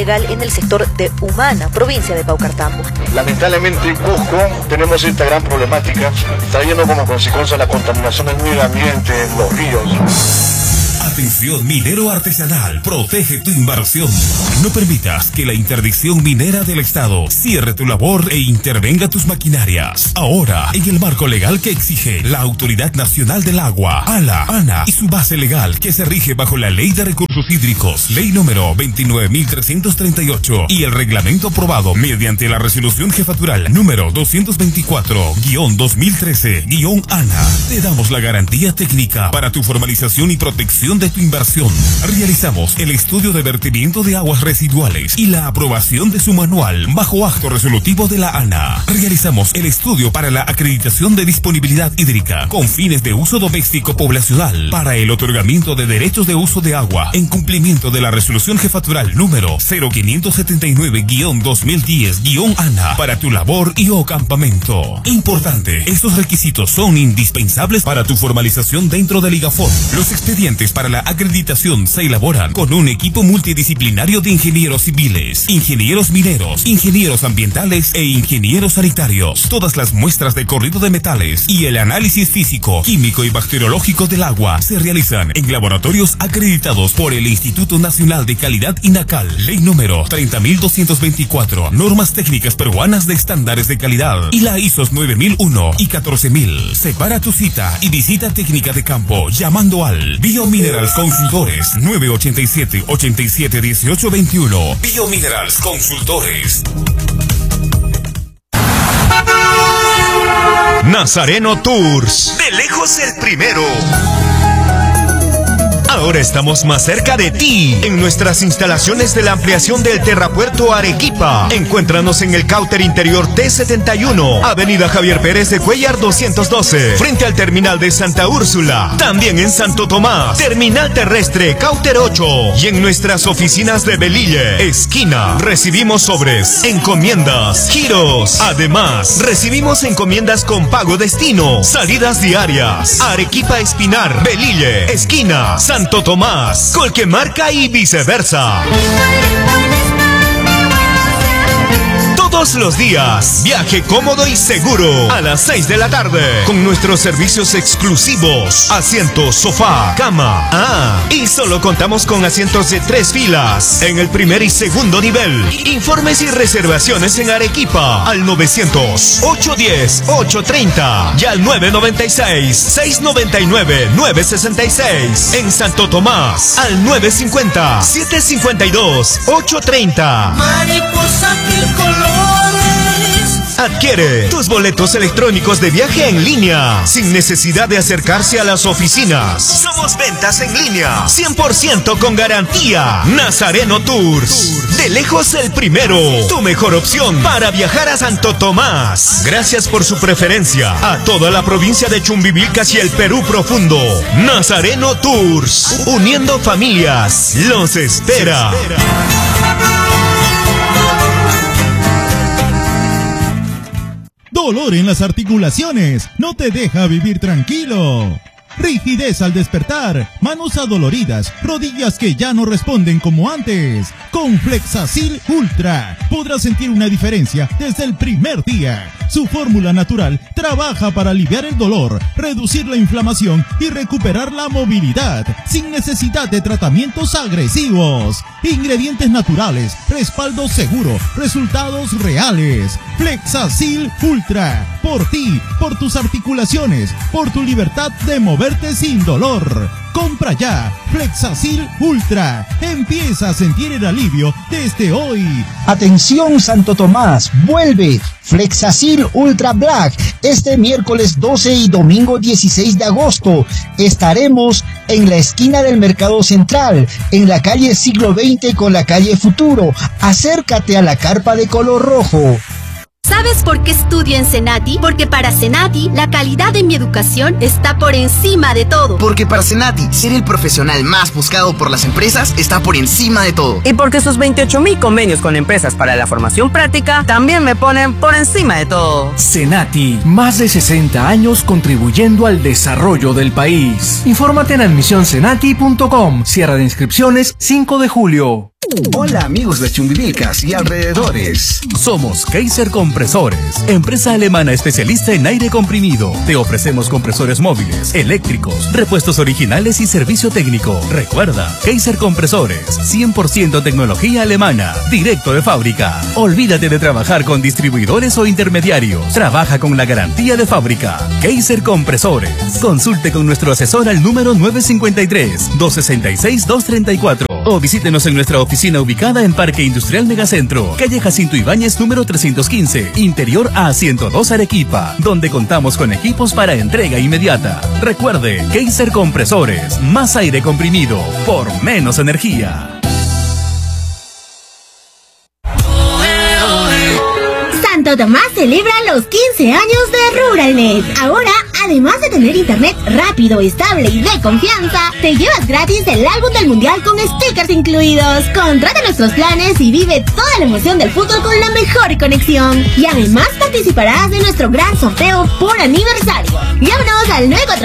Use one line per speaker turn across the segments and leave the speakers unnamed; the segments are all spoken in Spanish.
Legal en el sector de Humana, provincia de Paucartambo.
Lamentablemente en Cusco tenemos esta gran problemática, trayendo como consecuencia la contaminación del medio ambiente en los ríos.
Atención minero artesanal, protege tu inversión. No permitas que la interdicción minera del Estado cierre tu labor e intervenga tus maquinarias. Ahora, en el marco legal que exige la Autoridad Nacional del Agua, ANA, y su base legal que se rige bajo la Ley de Recursos Hídricos, Ley número 29.338, y el reglamento aprobado mediante la Resolución Jefatural número 224-2013-ANA, te damos la garantía técnica para tu formalización y protección de tu inversión. Realizamos el estudio de vertimiento de aguas residuales y la aprobación de su manual bajo acto resolutivo de la ANA. Realizamos el estudio para la acreditación de disponibilidad hídrica con fines de uso doméstico poblacional para el otorgamiento de derechos de uso de agua en cumplimiento de la resolución jefatural número 0579-2010-ANA para tu labor y o campamento. Importante, estos requisitos son indispensables para tu formalización dentro del IGAFON. Los expedientes para la acreditación se elaboran con un equipo multidisciplinario de ingenieros civiles, ingenieros mineros, ingenieros ambientales e ingenieros sanitarios. Todas las muestras de corrido de metales y el análisis físico, químico y bacteriológico del agua se realizan en laboratorios acreditados por el Instituto Nacional de Calidad INACAL, ley número 30.224, normas técnicas peruanas de estándares de calidad y la ISOs 9001 y 14000. Separa tu cita y visita técnica de campo llamando al Biominerals Consultores 987-87-1821. Biominerals Consultores.
Nazareno Tours, de lejos el primero. Ahora estamos más cerca de ti, en nuestras instalaciones de la ampliación del Terrapuerto Arequipa. Encuéntranos en el Cauter Interior T71, Avenida Javier Pérez de Cuellar 212, frente al terminal de Santa Úrsula. También en Santo Tomás, Terminal Terrestre Cauter 8. Y en nuestras oficinas de Belille, esquina, recibimos sobres, encomiendas, giros. Además, recibimos encomiendas con pago destino, salidas diarias. Arequipa Espinar, Belille, esquina, Santo Tomás, Colquemarca y viceversa. Todos los días, viaje cómodo y seguro a las 6 de la tarde con nuestros servicios exclusivos, asientos, sofá, cama. Y solo contamos con asientos de 3 filas en el primer y segundo nivel. Informes y reservaciones en Arequipa al 900-810-830 y al 996-699-966. En Santo Tomás al 950-752-830.
Mariposa tricolores.
Adquiere tus boletos electrónicos de viaje en línea sin necesidad de acercarse a las oficinas. Somos ventas en línea 100% con garantía. Nazareno Tours, de lejos el primero, tu mejor opción para viajar a Santo Tomás. Gracias por su preferencia. A toda la provincia de Chumbivilcas y el Perú profundo, Nazareno Tours, uniendo familias, los espera.
Dolor en las articulaciones no te deja vivir tranquilo. Rigidez al despertar, manos adoloridas, rodillas que ya no responden como antes. Con Flexacil Ultra podrás sentir una diferencia desde el primer día. Su fórmula natural trabaja para aliviar el dolor, reducir la inflamación y recuperar la movilidad sin necesidad de tratamientos agresivos. Ingredientes naturales, respaldo seguro, resultados reales. Flexacil Ultra, por ti, por tus articulaciones, por tu libertad de moverte sin dolor. Compra ya Flexacil Ultra. Empieza a sentir el alivio desde hoy.
Atención Santo Tomás, vuelve Flexacil Ultra Black este miércoles 12 y domingo 16 de agosto. Estaremos en la esquina del Mercado Central, en la calle Siglo XX con la calle Futuro. Acércate a la carpa de color rojo.
¿Sabes por qué estudio en Senati? Porque para Senati, la calidad de mi educación está por encima de todo.
Porque para Senati, ser el profesional más buscado por las empresas está por encima de todo.
Y porque sus 28.000 convenios con empresas para la formación práctica también me ponen por encima de todo.
Senati, más de 60 años contribuyendo al desarrollo del país. Infórmate en admisionsenati.com. Cierre de inscripciones 5 de julio.
Hola amigos de Chumbivilcas y alrededores.
Somos Kaiser Compresores, empresa alemana especialista en aire comprimido. Te ofrecemos compresores móviles, eléctricos, repuestos originales y servicio técnico. Recuerda, Kaiser Compresores, 100% tecnología alemana, directo de fábrica. Olvídate de trabajar con distribuidores o intermediarios. Trabaja con la garantía de fábrica. Kaiser Compresores. Consulte con nuestro asesor al número 953-266-234 o visítenos en nuestra oficina ubicada en Parque Industrial Megacentro, calle Jacinto Ibáñez número 315, interior A102 Arequipa, donde contamos con equipos para entrega inmediata. Recuerde, Kaiser Compresores, más aire comprimido por menos energía.
Santo Tomás celebra los 15 años de Ruralnet. Ahora, además de tener internet rápido, estable y de confianza, te llevas gratis el álbum del mundial con stickers incluidos. Contrata nuestros planes y vive toda la emoción del fútbol con la mejor conexión. Y además participarás de nuestro gran sorteo por aniversario. Llámanos al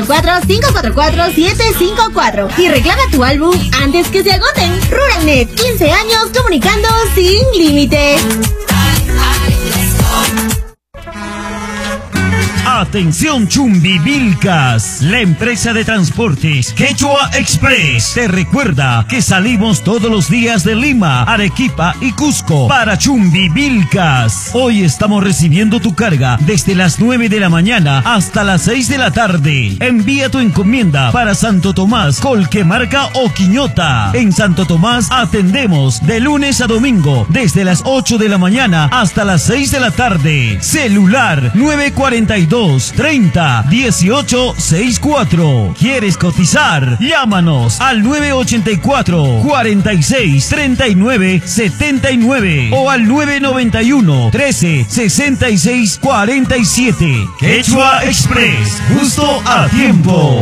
944-544-754 y reclama tu álbum antes que se agoten. Ruralnet, 15 años comunicando sin límites.
Atención Chumbivilcas, la empresa de transportes Quechua Express te recuerda que salimos todos los días de Lima, Arequipa y Cusco para Chumbivilcas. Hoy estamos recibiendo tu carga desde las 9 de la mañana hasta las 6 de la tarde. Envía tu encomienda para Santo Tomás, Colquemarca o Quiñota. En Santo Tomás atendemos de lunes a domingo desde las 8 de la mañana hasta las 6 de la tarde. Celular 942-30-1864. ¿Quieres cotizar? Llámanos al 984-46-39-79 o al 991-13-66-47. Quechua Express, justo a tiempo.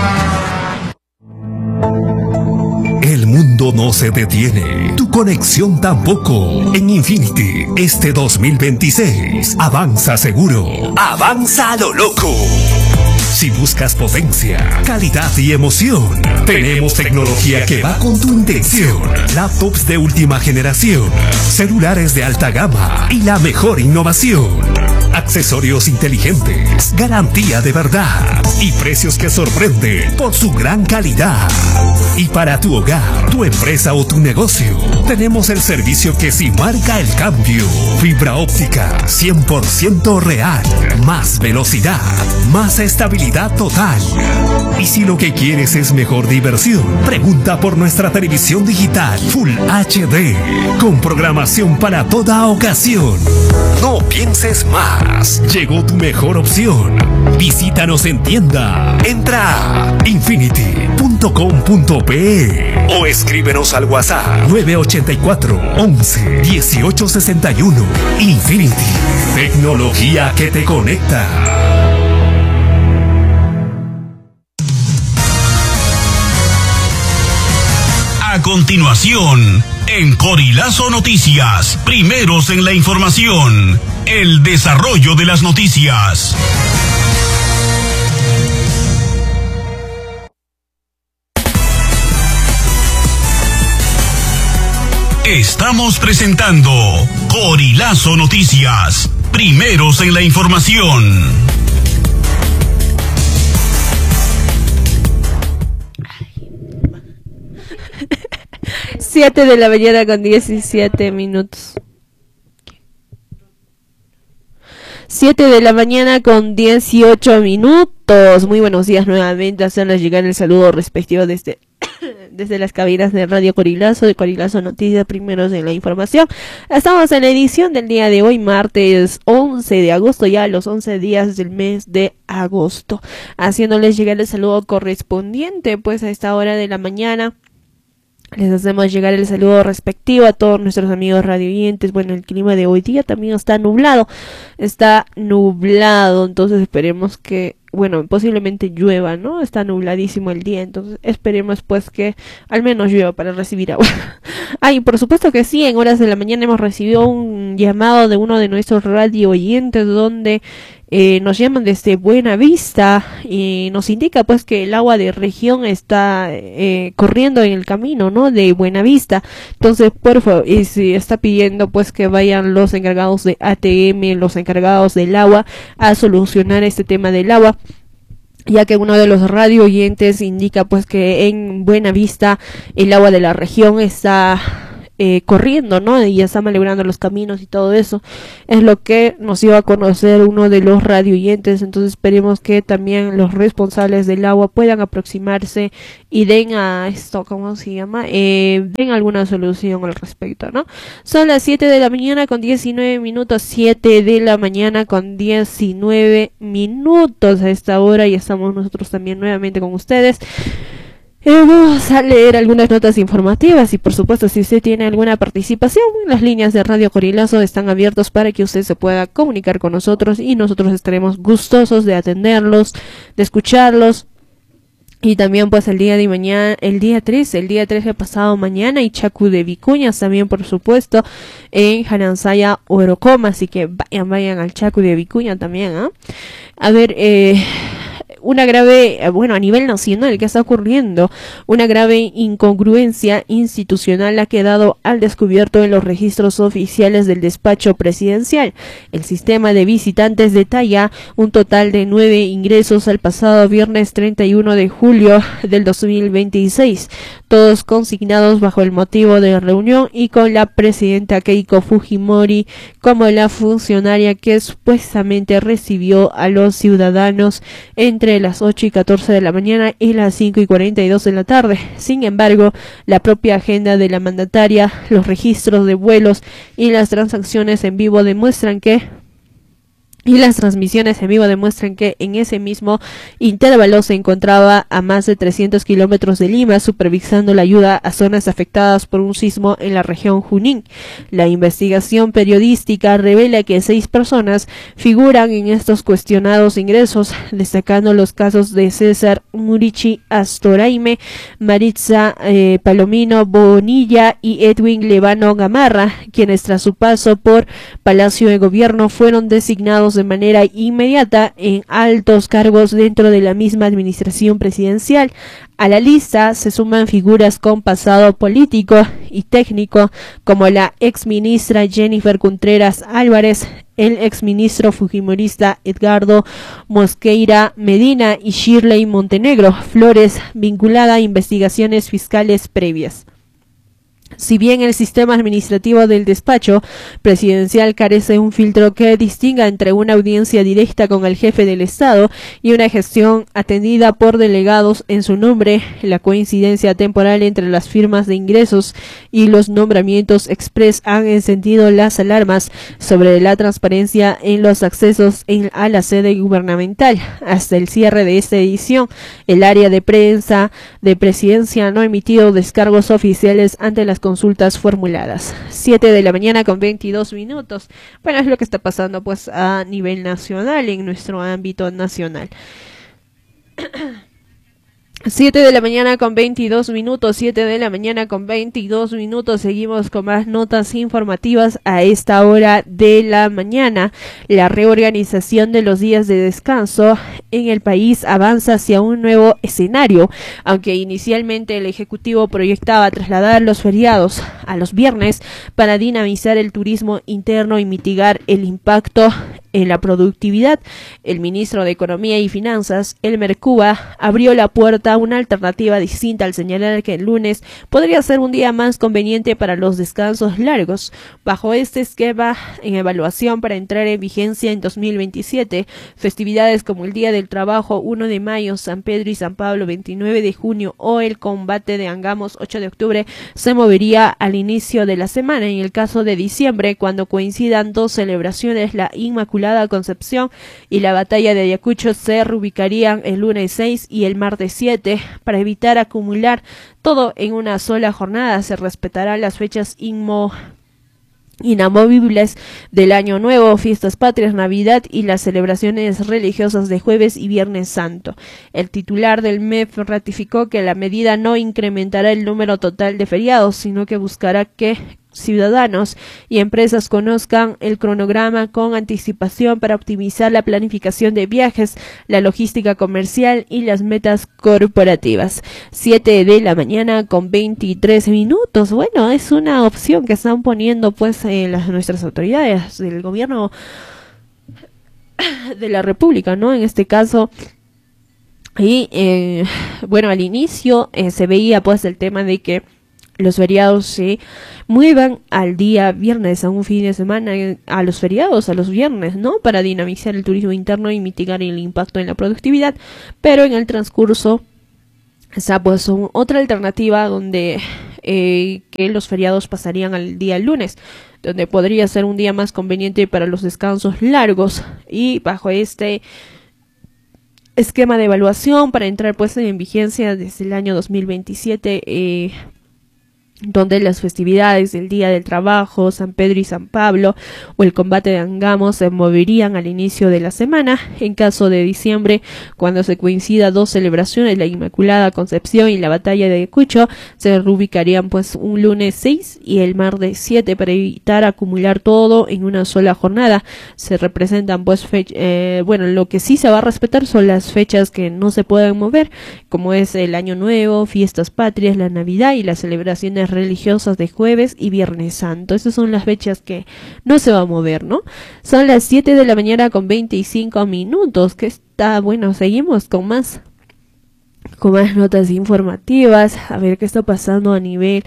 El mundo no se detiene, tu conexión tampoco. En Infinity, este 2026, avanza seguro, avanza a lo loco. Si buscas potencia, calidad y emoción, tenemos tecnología que va con tu intención. Laptops de última generación, celulares de alta gama y la mejor innovación. Accesorios inteligentes, garantía de verdad y precios que sorprenden por su gran calidad. Y para tu hogar, tu empresa o tu negocio, tenemos el servicio que sí marca el cambio. Fibra óptica 100% real, más velocidad, más estabilidad total. Y si lo que quieres es mejor diversión, pregunta por nuestra televisión digital Full HD, con programación para toda ocasión. No pienses más, llegó tu mejor opción. Visítanos en tienda. Entra a infinity.com.pe o escríbenos al WhatsApp 984 11 18 61. Infinity, tecnología que te conecta.
A continuación, en Corilazo Noticias, primeros en la información, el desarrollo de las noticias. Estamos presentando Corilazo Noticias, primeros en la información.
7 de la mañana con 17 minutos. 7 de la mañana con 18 minutos. Muy buenos días nuevamente. Hacerles llegar el saludo respectivo desde las cabinas de Radio Corilazo, de Corilazo Noticias, primeros en la información. Estamos en la edición del día de hoy, martes 11 de agosto, ya los 11 días del mes de agosto. Haciéndoles llegar el saludo correspondiente, pues a esta hora de la mañana. Les hacemos llegar el saludo respectivo a todos nuestros amigos radioyentes. Bueno, el clima de hoy día también está nublado, entonces esperemos que, bueno, posiblemente llueva, ¿no? Está nubladísimo el día, entonces esperemos pues que al menos llueva para recibir agua. Ay, por supuesto que sí, en horas de la mañana hemos recibido un llamado de uno de nuestros radioyentes donde Nos llaman desde Buenavista y nos indica pues que el agua de región está corriendo en el camino, ¿no? De Buenavista. Entonces, por favor, se está pidiendo pues que vayan los encargados de ATM, los encargados del agua, a solucionar este tema del agua, ya que uno de los radio oyentes indica pues que en Buenavista el agua de la región está corriendo, ¿no? Y ya está malebrando los caminos y todo eso. Es lo que nos iba a conocer uno de los radio oyentes. Entonces esperemos que también los responsables del agua puedan aproximarse y den a esto, ¿cómo se llama? Den alguna solución al respecto, ¿no? Son las 7 de la mañana con 19 minutos, 7 de la mañana con 19 minutos a esta hora, y estamos nosotros también nuevamente con ustedes. Vamos a leer algunas notas informativas y por supuesto si usted tiene alguna participación, las líneas de Radio Corilazo están abiertas para que usted se pueda comunicar con nosotros y nosotros estaremos gustosos de atenderlos, de escucharlos. Y también pues el día 13 pasado mañana, y Chacu de Vicuñas también por supuesto en Janansaya, Orocoma, así que vayan al Chacu de Vicuña también, ¿eh? A ver, una grave, a nivel nacional, ¿qué está ocurriendo? Una grave incongruencia institucional ha quedado al descubierto en los registros oficiales del despacho presidencial. El sistema de visitantes detalla un total de 9 ingresos al pasado viernes 31 de julio del 2026, todos consignados bajo el motivo de reunión y con la presidenta Keiko Fujimori como la funcionaria que supuestamente recibió a los ciudadanos entre las 8 y 14 de la mañana y las 5 y 42 de la tarde. Sin embargo, la propia agenda de la mandataria, los registros de vuelos y las transacciones en vivo demuestran que las transmisiones en vivo demuestran que en ese mismo intervalo se encontraba a más de 300 kilómetros de Lima supervisando la ayuda a zonas afectadas por un sismo en la región Junín. La investigación periodística revela que 6 personas figuran en estos cuestionados ingresos, destacando los casos de César Murichi Astoraime, Maritza Palomino Bonilla y Edwin Levano Gamarra, quienes tras su paso por Palacio de Gobierno fueron designados de manera inmediata en altos cargos dentro de la misma administración presidencial. A la lista se suman figuras con pasado político y técnico como la exministra Jennifer Contreras Álvarez, el exministro fujimorista Edgardo Mosqueira Medina y Shirley Montenegro Flores, vinculada a investigaciones fiscales previas. Si bien el sistema administrativo del despacho presidencial carece de un filtro que distinga entre una audiencia directa con el jefe del Estado y una gestión atendida por delegados en su nombre, la coincidencia temporal entre las firmas de ingresos y los nombramientos express han encendido las alarmas sobre la transparencia en los accesos a la sede gubernamental. Hasta el cierre de esta edición, el área de prensa de Presidencia no ha emitido descargos oficiales ante las consultas formuladas. 7 de la mañana con 22 minutos. Bueno, es lo que está pasando pues a nivel nacional, en nuestro ámbito nacional. 7 de la mañana con 22 minutos, 7 de la mañana con 22 minutos, seguimos con más notas informativas a esta hora de la mañana. La reorganización de los días de descanso en el país avanza hacia un nuevo escenario, aunque inicialmente el Ejecutivo proyectaba trasladar los feriados a los viernes para dinamizar el turismo interno y mitigar el impacto en la productividad. El ministro de Economía y Finanzas, Elmer Cuba, abrió la puerta a una alternativa distinta al señalar que el lunes podría ser un día más conveniente para los descansos largos. Bajo este esquema en evaluación para entrar en vigencia en 2027, festividades como el Día del Trabajo 1 de mayo, San Pedro y San Pablo 29 de junio o el Combate de Angamos 8 de octubre se movería al inicio de la semana. En el caso de diciembre, cuando coincidan dos celebraciones, la Inmaculada Concepción y la Batalla de Ayacucho, se reubicarían el lunes 6 y el martes 7 para evitar acumular todo en una sola jornada. Se respetarán las fechas inamovibles del Año Nuevo, Fiestas Patrias, Navidad y las celebraciones religiosas de Jueves y Viernes Santo. El titular del MEF ratificó que la medida no incrementará el número total de feriados, sino que buscará que ciudadanos y empresas conozcan el cronograma con anticipación para optimizar la planificación de viajes, la logística comercial y las metas corporativas. 7 de la mañana con 23 minutos. Bueno, es una opción que están poniendo pues nuestras autoridades del gobierno de la República, ¿no? En este caso. Y bueno, al inicio se veía pues el tema de que los feriados se muevan al día viernes, a un fin de semana, a los feriados, a los viernes, ¿no? Para dinamizar el turismo interno y mitigar el impacto en la productividad. Pero en el transcurso está pues otra alternativa donde que los feriados pasarían al día lunes, donde podría ser un día más conveniente para los descansos largos. Y bajo este esquema de evaluación para entrar pues en vigencia desde el año 2027, donde las festividades del Día del Trabajo, San Pedro y San Pablo o el combate de Angamos se moverían al inicio de la semana. En caso de diciembre, cuando se coincida dos celebraciones, la Inmaculada Concepción y la Batalla de Ayacucho, se reubicarían pues un lunes 6 y el martes 7 para evitar acumular todo en una sola jornada. Se representan pues bueno, lo que sí se va a respetar son las fechas que no se pueden mover, como es el Año Nuevo, Fiestas Patrias, la Navidad y las celebraciones religiosas de Jueves y Viernes Santo. Esas son las fechas que no se va a mover, ¿no? Son las 7 de la mañana con 25 minutos, que está, bueno, seguimos con más notas informativas, a ver qué está pasando a nivel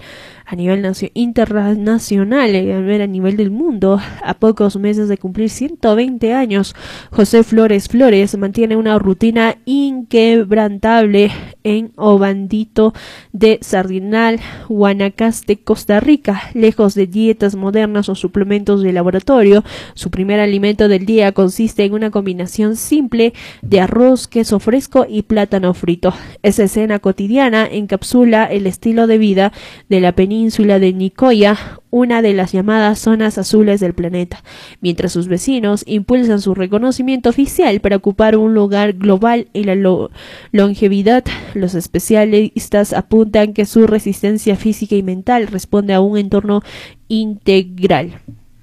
internacional, a nivel del mundo. A pocos meses de cumplir 120 años, José Flores mantiene una rutina inquebrantable en Obandito de Sardinal, Guanacaste, Costa Rica. Lejos de dietas modernas o suplementos de laboratorio, su primer alimento del día consiste en una combinación simple de arroz, queso fresco y plátano frito. Esa escena cotidiana encapsula el estilo de vida de la península de Nicoya, una de las llamadas zonas azules del planeta, mientras sus vecinos impulsan su reconocimiento oficial para ocupar un lugar global en la longevidad. Los especialistas apuntan que su resistencia física y mental responde a un entorno integral.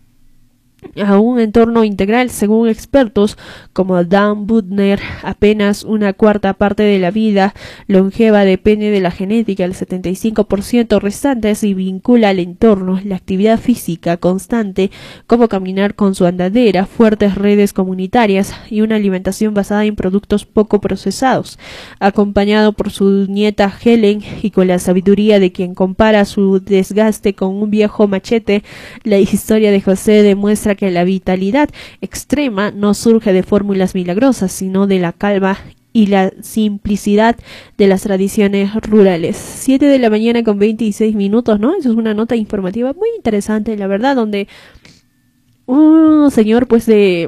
Según expertos como Dan Buettner, apenas una cuarta parte de la vida longeva depende de la genética. El 75% restante se vincula al entorno, la actividad física constante, como caminar con su andadera, fuertes redes comunitarias y una alimentación basada en productos poco procesados. Acompañado por su nieta Helen y con la sabiduría de quien compara su desgaste con un viejo machete, la historia de José demuestra que la vitalidad extrema no surge de fórmulas milagrosas, sino de la calma y la simplicidad de las tradiciones rurales. 7 de la mañana con 26 minutos, ¿no? Eso es una nota informativa muy interesante, la verdad, donde un señor pues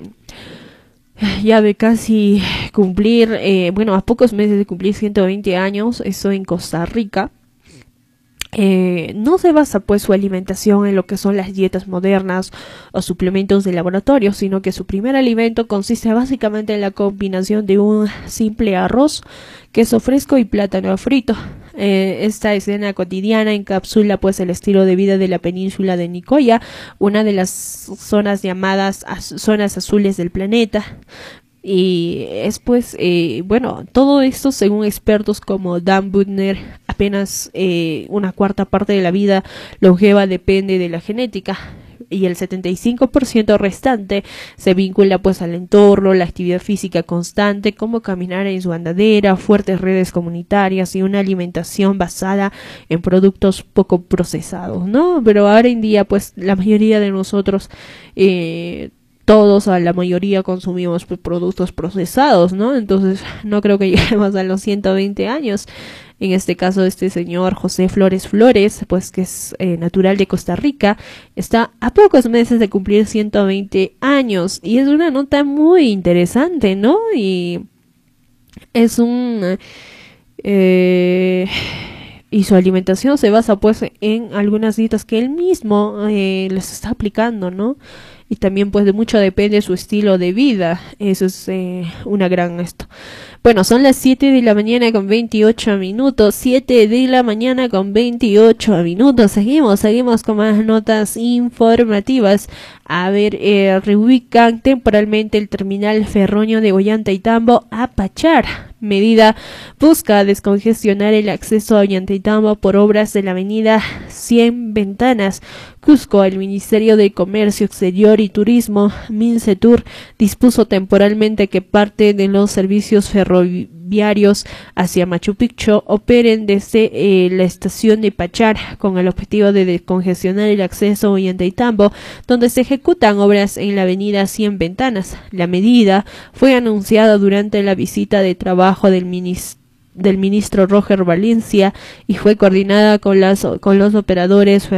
ya de casi cumplir, a pocos meses de cumplir 120 años, eso en Costa Rica. No se basa pues su alimentación en lo que son las dietas modernas o suplementos de laboratorio, sino que su primer alimento consiste básicamente en la combinación de un simple arroz, queso fresco y plátano frito. Esta escena cotidiana encapsula pues el estilo de vida de la península de Nicoya, una de las zonas llamadas zonas azules del planeta. Y es pues, todo esto según expertos como Dan Buettner, apenas una cuarta parte de la vida longeva depende de la genética y el 75% restante se vincula pues al entorno, la actividad física constante, como caminar en su andadera, fuertes redes comunitarias y una alimentación basada en productos poco procesados, ¿no? Pero ahora en día pues la mayoría de nosotros la mayoría consumimos productos procesados, ¿no? Entonces no creo que lleguemos a los 120 años. En este caso, este señor José Flores, pues que es natural de Costa Rica, está a pocos meses de cumplir 120 años. Y es una nota muy interesante, ¿no? Y es y su alimentación se basa pues en algunas dietas que él mismo les está aplicando, ¿no? y también pues de mucho depende su estilo de vida. Eso es una gran esto. Bueno, son las 7 de la mañana con 28 minutos, 7 de la mañana con 28 minutos. Seguimos con más notas informativas. A ver, reubican temporalmente el terminal ferroño de Ollantaytambo a Pachar. Medida busca descongestionar el acceso a Ollantaytambo por obras de la avenida 100 Ventanas. Cusco, el Ministerio de Comercio Exterior y Turismo, Mincetur, dispuso temporalmente que parte de los servicios ferroviarios hacia Machu Picchu operen desde la estación de Pachar con el objetivo de descongestionar el acceso a Ollantaytambo, donde se ejecutan obras en la avenida 100 Ventanas. La medida fue anunciada durante la visita de trabajo del ministro Roger Valencia y fue coordinada con los operadores